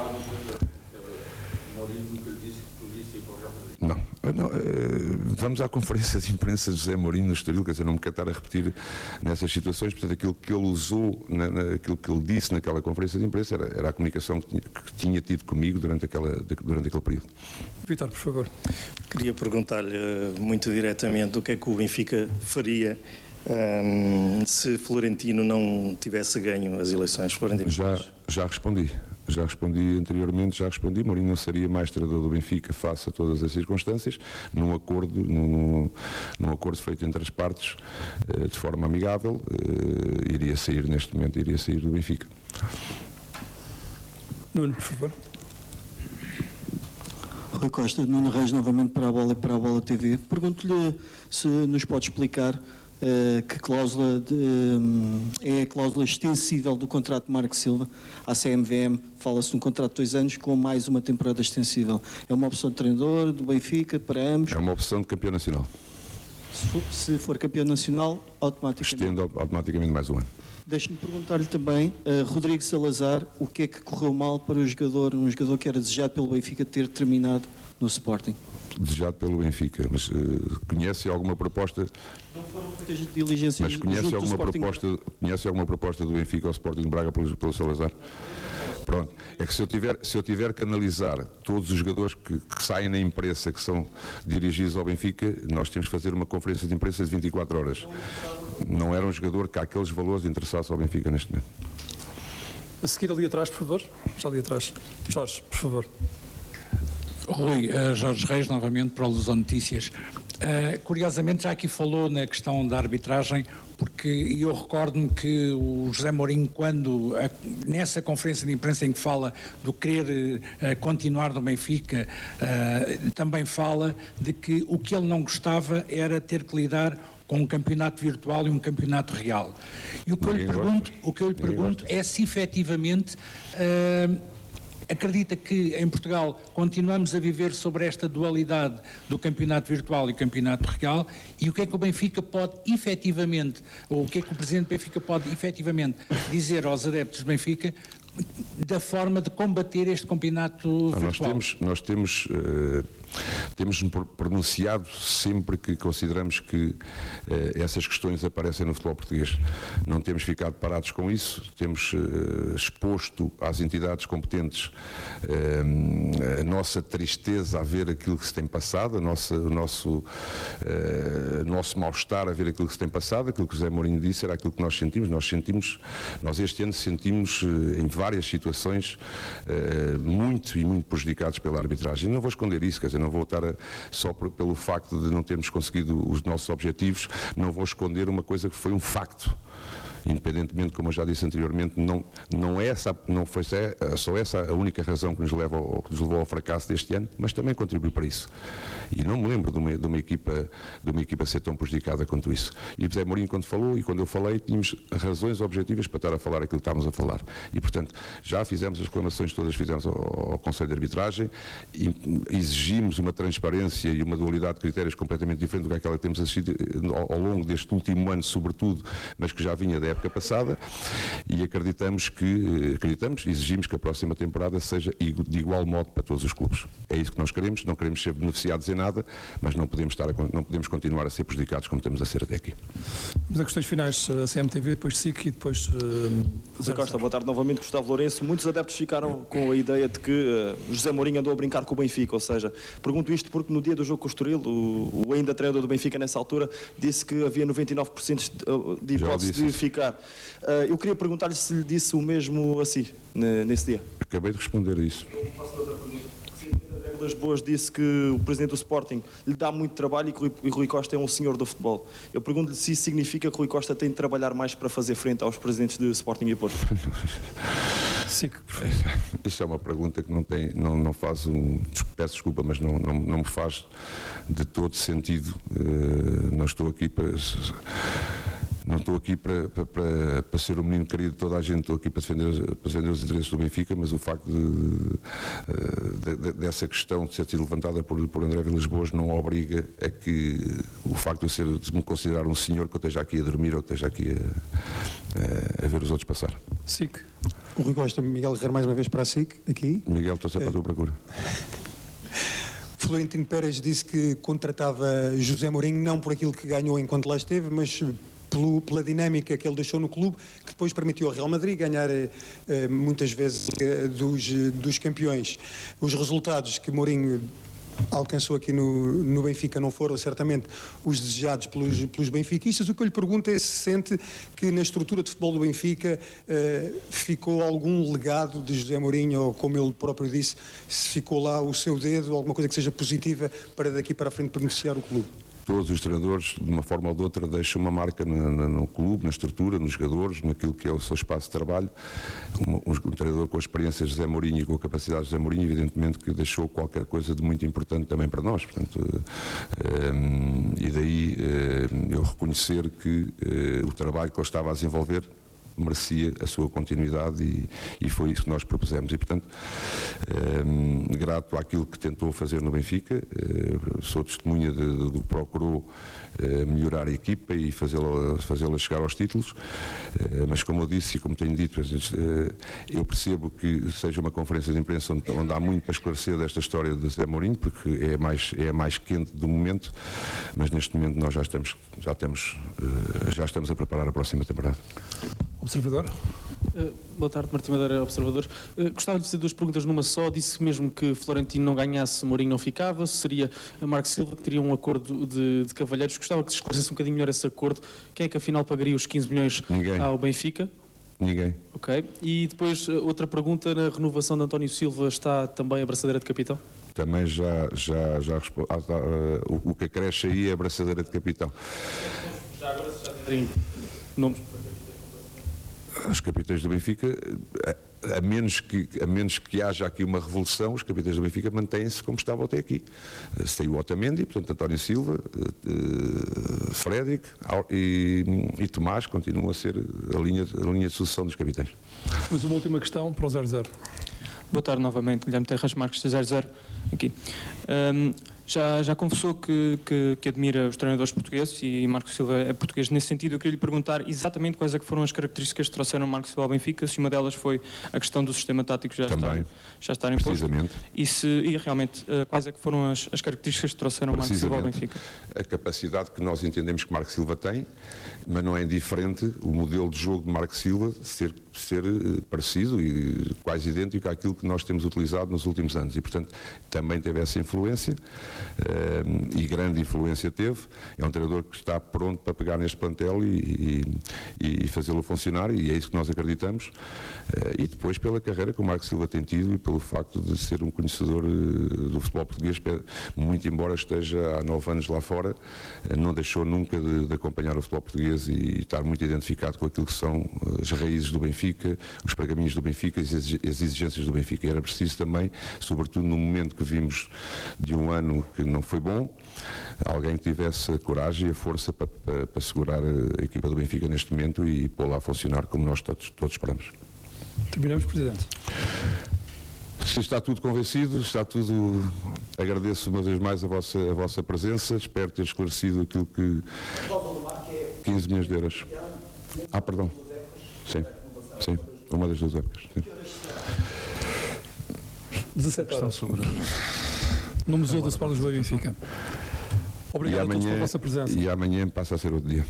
Não, vamos à conferência de imprensa de José Mourinho no Estoril, quer dizer, não me quero estar a repetir nessas situações, portanto aquilo que ele usou, aquilo que ele disse naquela conferência de imprensa era a comunicação que tinha tido comigo durante aquele período. Vítor, por favor. Queria perguntar-lhe muito diretamente o que é que o Benfica faria se Florentino não tivesse ganho as eleições. Florentino. Já respondi. Anteriormente, Mourinho não seria mais treinador do Benfica face a todas as circunstâncias, num acordo feito entre as partes, de forma amigável, neste momento iria sair do Benfica. Nuno, por favor. Rui Costa, Nuno Reis, novamente para a Bola TV. Pergunto-lhe se nos pode explicar que cláusula é a cláusula extensível do contrato de Marco Silva. À CMVM fala-se de um contrato de 2 anos com mais uma temporada extensível. É uma opção de treinador, do Benfica, para ambos? É uma opção de campeão nacional. Se for campeão nacional, automaticamente? Estende automaticamente mais um ano. Deixe-me perguntar-lhe também, Rodrigo Salazar, o que é que correu mal para um jogador que era desejado pelo Benfica ter terminado no Sporting? Desejado pelo Benfica, mas conhece alguma proposta? Não foram muitas diligências. Mas conhece alguma proposta do Benfica ao Sporting de Braga pelo Salazar? Pronto, é que se eu tiver que analisar todos os jogadores que saem na imprensa, que são dirigidos ao Benfica, nós temos que fazer uma conferência de imprensa de 24 horas. Não era um jogador que há aqueles valores interessados ao Benfica neste momento. A seguir ali atrás, por favor. Já ali atrás. Jorge, por favor. Rui, Jorge Reis, novamente para o Lusão Notícias. Curiosamente, já aqui falou na questão da arbitragem, porque eu recordo-me que o José Mourinho, nessa conferência de imprensa em que fala do querer continuar no Benfica, também fala de que o que ele não gostava era ter que lidar com um campeonato virtual e um campeonato real. E o que eu lhe pergunto é se efetivamente acredita que em Portugal continuamos a viver sobre esta dualidade do campeonato virtual e campeonato real, e o que é que o Benfica pode efetivamente, ou o que é que o Presidente do Benfica pode efetivamente dizer aos adeptos do Benfica da forma de combater este campeonato virtual? Nós temos Temos pronunciado sempre que consideramos que essas questões aparecem no futebol português. Não temos ficado parados com isso, temos exposto às entidades competentes a nossa tristeza a ver aquilo que se tem passado, o nosso mal-estar a ver aquilo que se tem passado. Aquilo que o José Mourinho disse era aquilo que nós sentimos. Nós este ano sentimos em várias situações muito prejudicados pela arbitragem. Não vou esconder isso, quer dizer, não vou estar só pelo facto de não termos conseguido os nossos objetivos, não vou esconder uma coisa que foi um facto. Independentemente, como eu já disse anteriormente, não foi só essa a única razão que nos levou ao fracasso deste ano, mas também contribuiu para isso. E não me lembro de uma equipa ser tão prejudicada quanto isso. E o José Mourinho, quando falou, e quando eu falei, tínhamos razões objetivas para estar a falar aquilo que estávamos a falar. E, portanto, já fizemos as reclamações todas, fizemos ao Conselho de Arbitragem, e exigimos uma transparência e uma dualidade de critérios completamente diferente do que aquela que temos assistido ao longo deste último ano, sobretudo, mas que já vinha da época passada, e exigimos que a próxima temporada seja de igual modo para todos os clubes. É isso que nós queremos, não queremos ser beneficiados em nada, mas não podemos continuar a ser prejudicados como estamos a ser até aqui. Mas as questões finais, a CMTV, depois SIC e depois... José Costa, boa tarde novamente, Gustavo Lourenço. Muitos adeptos ficaram com a ideia de que José Mourinho andou a brincar com o Benfica, ou seja, pergunto isto porque no dia do jogo com o Estoril, o ainda treinador do Benfica nessa altura disse que havia 99% de hipótese de ficar. Eu queria perguntar-lhe se lhe disse o mesmo assim, nesse dia. Acabei de responder a isso. Das Boas disse que o presidente do Sporting lhe dá muito trabalho e que Rui Costa é um senhor do futebol. Eu pergunto-lhe se isso significa que Rui Costa tem de trabalhar mais para fazer frente aos presidentes de Sporting e Porto. Sim. Isso é uma pergunta que não faz peço desculpa, mas não me faz de todo sentido. Não estou aqui para ser o menino querido de toda a gente, estou aqui para defender os interesses do Benfica, mas o facto dessa questão de ser levantada por André Vilas Boas não obriga a que o facto de me considerar um senhor que eu esteja aqui a dormir ou que esteja aqui a ver os outros passar. SIC. O Rui Costa, Miguel Guerreiro, mais uma vez para a SIC, aqui. Miguel, estou sempre à tua procura. Florentino Pérez disse que contratava José Mourinho não por aquilo que ganhou enquanto lá esteve, mas pela dinâmica que ele deixou no clube, que depois permitiu ao Real Madrid ganhar muitas vezes dos campeões. Os resultados que Mourinho alcançou aqui no Benfica não foram certamente os desejados pelos benfiquistas. O que eu lhe pergunto é se sente que na estrutura de futebol do Benfica ficou algum legado de José Mourinho, ou como ele próprio disse, se ficou lá o seu dedo, alguma coisa que seja positiva para daqui para a frente beneficiar o clube. Todos os treinadores, de uma forma ou de outra, deixam uma marca no clube, na estrutura, nos jogadores, naquilo que é o seu espaço de trabalho. Um treinador com a experiência de José Mourinho e com a capacidade de José Mourinho, evidentemente que deixou qualquer coisa de muito importante também para nós. Portanto, e daí eu reconhecer que o trabalho que ele estava a desenvolver merecia a sua continuidade e foi isso que nós propusemos. E, portanto, grato àquilo que tentou fazer no Benfica, sou testemunha do que procurou melhorar a equipa e fazê-la chegar aos títulos, mas como eu disse e como tenho dito, eu percebo que seja uma conferência de imprensa onde há muito para esclarecer desta história de José Mourinho, porque é a mais quente do momento, mas neste momento nós já estamos a preparar a próxima temporada. Observador. Boa tarde, Martim Madeira, Observador. Gostava de fazer duas perguntas numa só. Disse mesmo que Florentino não ganhasse, Mourinho não ficava. Seria a Marco Silva que teria um acordo de cavalheiros. Gostava que se esclarecesse um bocadinho melhor esse acordo. Quem é que afinal pagaria os 15 milhões ao Benfica? Ninguém. Ok. E depois outra pergunta, na renovação de António Silva está também a braçadeira de capitão? Também já respondo. O que acresce aí é a braçadeira de capitão. Já agora já tem nomes. Os capitães do Benfica, a menos que haja aqui uma revolução, os capitães do Benfica mantêm-se como estavam até aqui. Saiu o Otamendi, portanto António Silva, Frédéric e Tomás continuam a ser a linha de sucessão dos capitães. Mas uma última questão para o 00. Boa tarde novamente, Guilherme Terras Marques, 00, aqui. Já confessou que admira os treinadores portugueses e Marco Silva é português nesse sentido. Eu queria lhe perguntar exatamente quais é que foram as características que trouxeram Marco Silva ao Benfica, se uma delas foi a questão do sistema tático já estar imposto. Precisamente. E realmente quais é que foram as características que trouxeram Marco Silva ao Benfica? A capacidade que nós entendemos que Marco Silva tem, mas não é indiferente o modelo de jogo de Marco Silva ser parecido e quase idêntico àquilo que nós temos utilizado nos últimos anos. E, portanto, também teve essa influência, e grande influência teve. É um treinador que está pronto para pegar neste plantel e fazê-lo funcionar, e é isso que nós acreditamos. E depois pela carreira que o Marco Silva tem tido e pelo facto de ser um conhecedor do futebol português, muito embora esteja há 9 anos lá fora, não deixou nunca de acompanhar o futebol português e estar muito identificado com aquilo que são as raízes do Benfica, os pergaminhos do Benfica e as exigências do Benfica. E era preciso também, sobretudo no momento que vimos de um ano que não foi bom, alguém que tivesse a coragem e a força para segurar a equipa do Benfica neste momento e pô-la a funcionar como nós todos esperamos. Terminamos, Presidente. Se está tudo convencido, está tudo. Agradeço uma vez mais a vossa presença, espero ter esclarecido aquilo que. 15 milhões de euros. Perdão. Sim, uma das 2 épocas. 17 horas. No Museu do Sport Lisboa e Benfica. Obrigado a todos pela vossa presença. E amanhã passa a ser outro dia.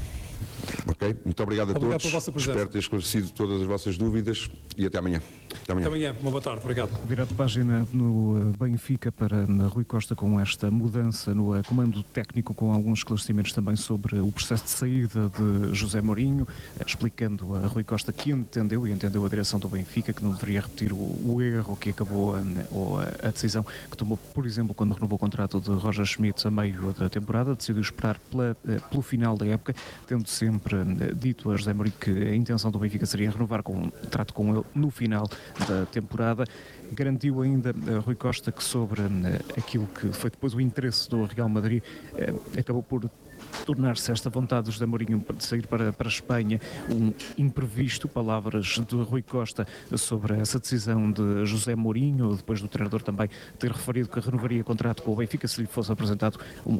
Ok? Muito obrigado a todos. Pela vossa presença. Espero ter esclarecido todas as vossas dúvidas e até amanhã. Até amanhã. Uma boa tarde. Obrigado. Virar de página no Benfica para Rui Costa com esta mudança no comando técnico, com alguns esclarecimentos também sobre o processo de saída de José Mourinho, explicando a Rui Costa que entendeu a direção do Benfica que não deveria repetir o erro que acabou ou a decisão que tomou, por exemplo, quando renovou o contrato de Roger Schmidt a meio da temporada, decidiu esperar pelo final da época, tendo sempre dito a José Mourinho que a intenção do Benfica seria renovar com um contrato com ele no final da temporada. Garantiu ainda Rui Costa que sobre aquilo que foi depois o interesse do Real Madrid, acabou por tornar-se esta vontade do José Mourinho de sair para a Espanha um imprevisto. Palavras de Rui Costa sobre essa decisão de José Mourinho, depois do treinador também ter referido que renovaria contrato com o Benfica se lhe fosse apresentada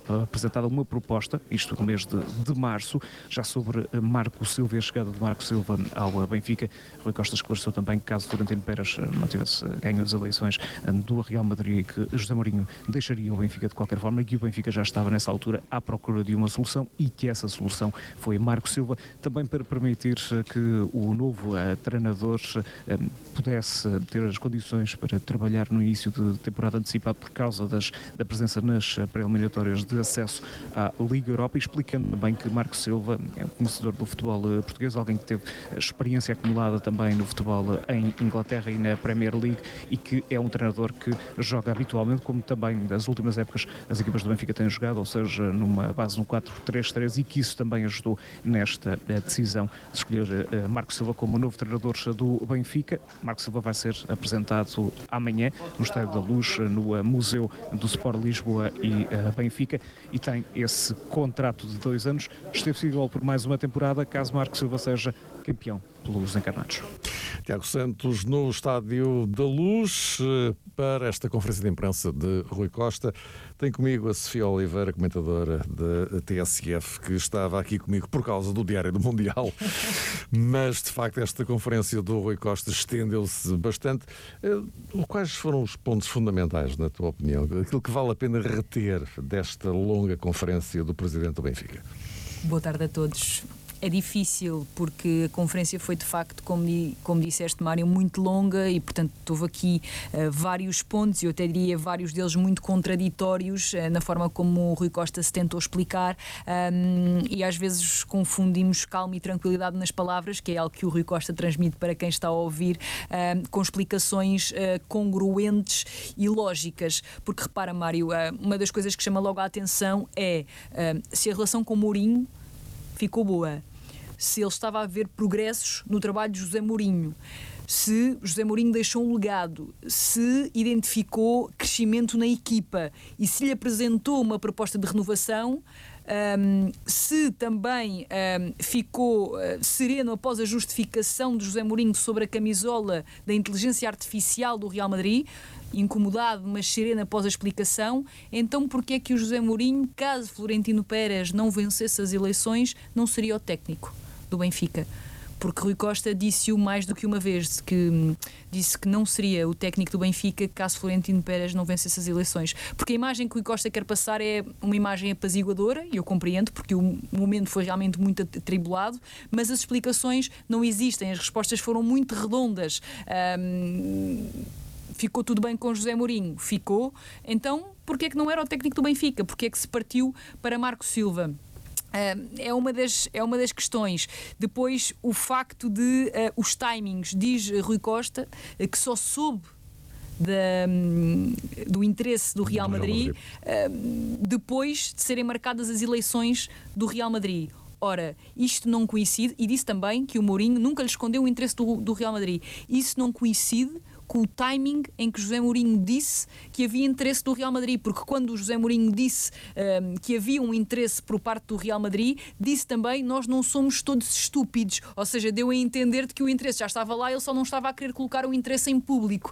uma proposta, isto no mês de março. Já sobre Marco Silva e a chegada de Marco Silva ao Benfica, Rui Costa esclareceu também que caso Florentino Pérez não tivesse ganho as eleições do Real Madrid, que José Mourinho deixaria o Benfica de qualquer forma, e que o Benfica já estava nessa altura à procura de uma solução e que essa solução foi Marco Silva, também para permitir que o novo treinador pudesse ter as condições para trabalhar no início de temporada antecipado por causa da presença nas pré-eliminatórias de acesso à Liga Europa, explicando também que Marco Silva é um conhecedor do futebol português, alguém que teve experiência acumulada também no futebol em Inglaterra e na Premier League, e que é um treinador que joga habitualmente, como também das últimas épocas as equipas do Benfica têm jogado, ou seja, numa base no 4-3-3, e que isso também ajudou nesta decisão de escolher Marco Silva como novo treinador do Benfica. Marco Silva vai ser apresentado amanhã no Estádio da Luz, no Museu do Sport Lisboa e Benfica, e tem esse contrato de 2 anos, extensível por mais uma temporada, caso Marco Silva seja campeão pelos encarnados. Tiago Santos no Estádio da Luz para esta conferência de imprensa de Rui Costa. Tem comigo a Sofia Oliveira, comentadora da TSF, que estava aqui comigo por causa do Diário do Mundial, mas de facto esta conferência do Rui Costa estendeu-se bastante. Quais foram os pontos fundamentais, na tua opinião, aquilo que vale a pena reter desta longa conferência do Presidente do Benfica? Boa tarde a todos. É difícil porque a conferência foi de facto, como disseste, Mário, muito longa e portanto houve aqui vários pontos, e eu até diria vários deles muito contraditórios na forma como o Rui Costa se tentou explicar, e às vezes confundimos calma e tranquilidade nas palavras, que é algo que o Rui Costa transmite para quem está a ouvir, com explicações congruentes e lógicas, porque repara, Mário, uma das coisas que chama logo a atenção é se a relação com o Mourinho ficou boa, se ele estava a ver progressos no trabalho de José Mourinho, se José Mourinho deixou um legado, se identificou crescimento na equipa e se lhe apresentou uma proposta de renovação se também ficou sereno após a justificação de José Mourinho sobre a camisola da inteligência artificial do Real Madrid, incomodado, mas sereno após a explicação. Então, porque é que o José Mourinho, caso Florentino Pérez não vencesse as eleições, não seria o técnico do Benfica? Porque Rui Costa disse-o mais do que uma vez, disse que não seria o técnico do Benfica caso Florentino Pérez não vencesse as eleições. Porque a imagem que Rui Costa quer passar é uma imagem apaziguadora, e eu compreendo, porque o momento foi realmente muito atribulado, mas as explicações não existem, as respostas foram muito redondas. Ficou tudo bem com José Mourinho? Ficou. Então, porquê é que não era o técnico do Benfica? Porquê é que se partiu para Marco Silva? É uma das questões. Depois, o facto de os timings, diz Rui Costa, que só soube do interesse do Real Madrid depois de serem marcadas as eleições do Real Madrid. Ora, isto não coincide, e disse também que o Mourinho nunca lhe escondeu o interesse do Real Madrid. Isso não coincide com o timing em que José Mourinho disse que havia interesse do Real Madrid, porque quando o José Mourinho disse que havia um interesse por parte do Real Madrid, disse também: nós não somos todos estúpidos, ou seja, deu a entender de que o interesse já estava lá, ele só não estava a querer colocar o interesse em público.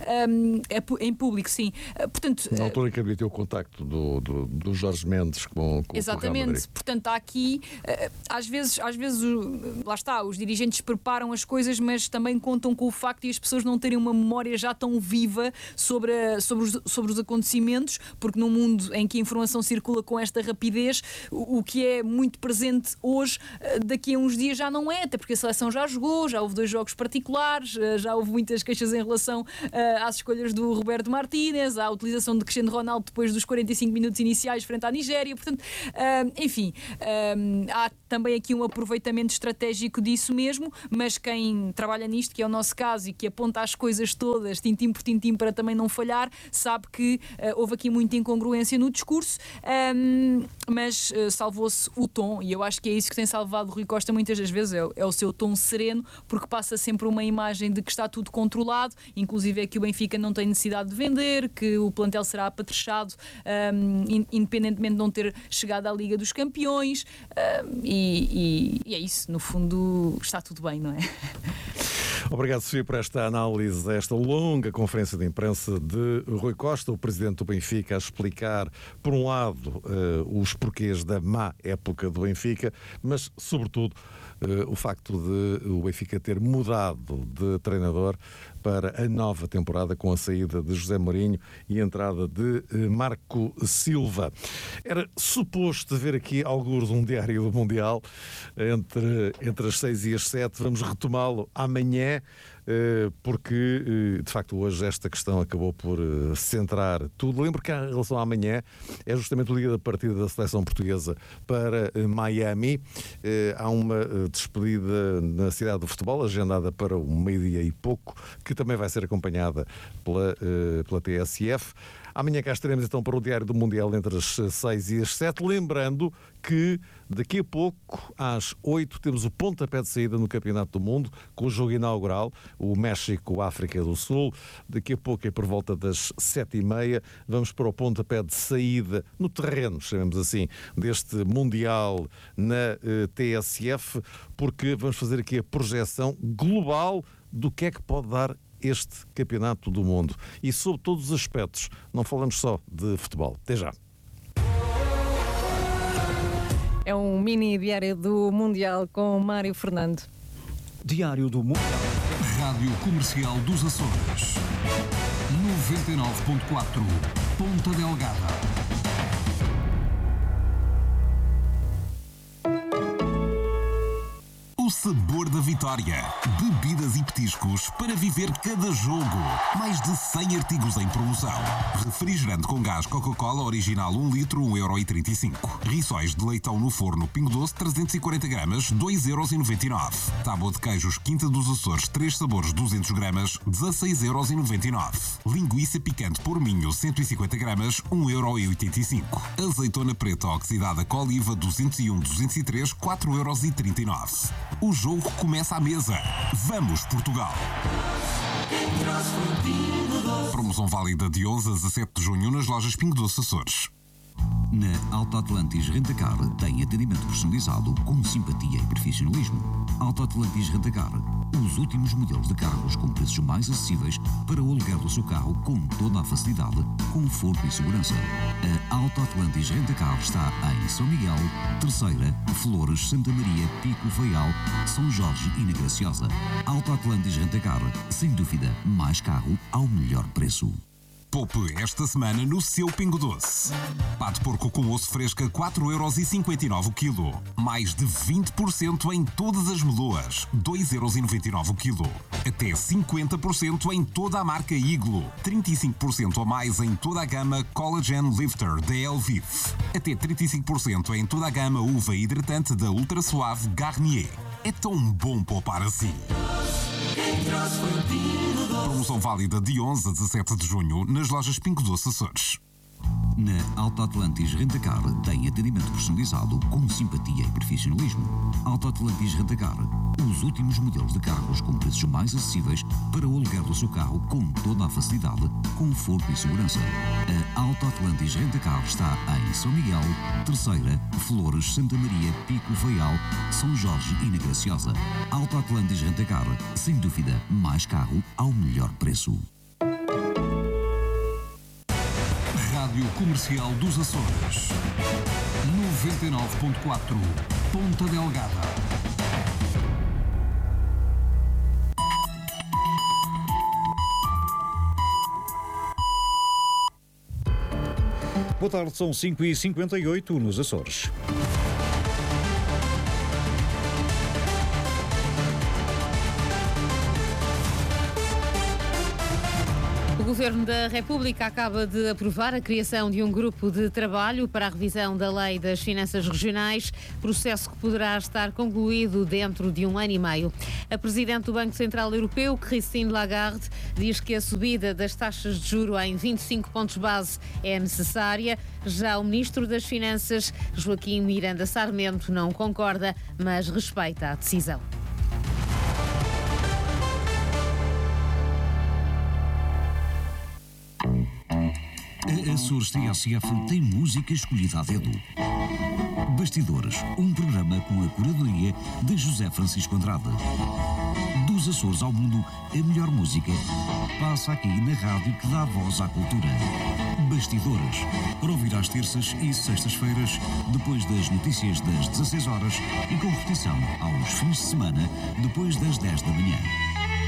Em público, sim. Portanto, na altura em que havia o contacto do Jorge Mendes com o Real Madrid. Portanto, há aqui, às vezes, lá está, os dirigentes preparam as coisas, mas também contam com o facto de as pessoas não terem uma memória já tão viva sobre os acontecimentos, porque num mundo em que a informação circula com esta rapidez, o que é muito presente hoje, daqui a uns dias já não é, até porque a seleção já jogou, já houve 2 jogos particulares, já houve muitas queixas em relação às escolhas do Roberto Martínez, à utilização de Cristiano Ronaldo depois dos 45 minutos iniciais frente à Nigéria. Portanto, enfim, há também aqui um aproveitamento estratégico disso mesmo, mas quem trabalha nisto, que é o nosso caso, e que aponta as coisas todas, tintim por tintim, para também não falhar, sabe que houve aqui muita incongruência no discurso, mas salvou-se o tom, e eu acho que é isso que tem salvado Rui Costa muitas das vezes, é o seu tom sereno, porque passa sempre uma imagem de que está tudo controlado, inclusive é que o Benfica não tem necessidade de vender, que o plantel será apetrechado, independentemente de não ter chegado à Liga dos Campeões, e é isso, no fundo está tudo bem, não é? Obrigado, Sofia, por esta análise, esta longa conferência de imprensa de Rui Costa, o presidente do Benfica, a explicar, por um lado, os porquês da má época do Benfica, mas, sobretudo, o facto de o Benfica ter mudado de treinador para a nova temporada, com a saída de José Mourinho e a entrada de Marco Silva. Era suposto haver aqui alguns um diário do Mundial entre as 6 e as 7. Vamos retomá-lo amanhã, porque de facto hoje esta questão acabou por centrar tudo. Lembro que em relação a amanhã é justamente o dia da partida da seleção portuguesa para Miami. Há uma despedida na cidade do futebol, agendada para o 12:00 e pouco, que também vai ser acompanhada pela TSF. Amanhã cá estaremos então para o Diário do Mundial entre as 6 e as 7. Lembrando que daqui a pouco, às 8, temos o pontapé de saída no Campeonato do Mundo, com o jogo inaugural, o México-África do Sul. Daqui a pouco, é por volta das 7:30, vamos para o pontapé de saída no terreno, chamemos assim, deste Mundial na TSF, porque vamos fazer aqui a projeção global do que é que pode dar este Campeonato do Mundo. E sobre todos os aspectos, não falamos só de futebol. Até já. É um mini diário do Mundial com Mário Fernando. Diário do Mundial. Rádio Comercial dos Açores. 99.4 Ponta Delgada. O sabor da vitória. Bebidas e petiscos para viver cada jogo. Mais de 100 artigos em promoção. Refrigerante com gás Coca-Cola original 1 litro, 1,35€. Rissóis de leitão no forno Pingo Doce 340 gramas, 2,99€. Tábua de queijos Quinta dos Açores 3 sabores 200 gramas, 16,99€. Linguiça picante por Minho 150 gramas, 1,85€. Azeitona preta oxidada com oliva 201, 203, 4,39€. O jogo começa à mesa. Vamos, Portugal! Promoção válida de 11 a 17 de junho nas lojas Pingo Doce Açores. Na Auto Atlantis Rentacar tem atendimento personalizado com simpatia e profissionalismo. Auto Atlantis Rentacar, os últimos modelos de carros com preços mais acessíveis para o aluguer do seu carro com toda a facilidade, conforto e segurança. A Auto Atlantis Rentacar está em São Miguel, Terceira, Flores, Santa Maria, Pico, Faial, São Jorge e na Graciosa. Auto Atlantis Rentacar, sem dúvida, mais carro ao melhor preço. Poupe esta semana no seu Pingo Doce. Pato porco com osso fresca 4,59€ o quilo. Mais de 20% em todas as meloas, 2,99€ o quilo. Até 50% em toda a marca Iglo. 35% ou mais em toda a gama Collagen Lifter da Elviv. Até 35% em toda a gama uva hidratante da Ultra Suave Garnier. É tão bom poupar assim. Promoção válida de 11 a 17 de junho nas lojas Pingo Doce Açores. Na Auto Atlantis Rentacar tem atendimento personalizado com simpatia e profissionalismo. Auto Atlantis Rentacar, os últimos modelos de carros com preços mais acessíveis para o aluguer do seu carro com toda a facilidade, conforto e segurança. A Auto Atlantis Rentacar está em São Miguel, Terceira, Flores, Santa Maria, Pico, Faial, São Jorge e na Graciosa. Auto Atlantis Rentacar, sem dúvida, mais carro ao melhor preço. Rádio Comercial dos Açores 99.4 Ponta Delgada. Boa tarde, são 5h58 nos Açores. O Governo da República acaba de aprovar a criação de um grupo de trabalho para a revisão da Lei das Finanças Regionais, processo que poderá estar concluído dentro de 1 ano e meio. A Presidente do Banco Central Europeu, Christine Lagarde, diz que a subida das taxas de juros em 25 pontos base é necessária. Já o Ministro das Finanças, Joaquim Miranda Sarmento, não concorda, mas respeita a decisão. A Açores TSF tem música escolhida a dedo. Bastidores, um programa com a curadoria de José Francisco Andrade. Dos Açores ao mundo, a melhor música passa aqui na rádio que dá voz à cultura. Bastidores, para ouvir às terças e sextas-feiras, depois das notícias das 16 horas e com repetição aos fins de semana, depois das 10 da manhã.